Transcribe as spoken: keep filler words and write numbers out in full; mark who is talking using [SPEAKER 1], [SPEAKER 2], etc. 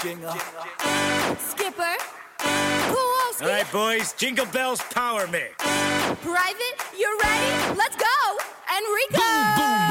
[SPEAKER 1] Jingle.
[SPEAKER 2] Skipper. Kowalski.
[SPEAKER 3] All right, boys, Jingle Bells, power me.
[SPEAKER 2] Private, you ready? Let's go.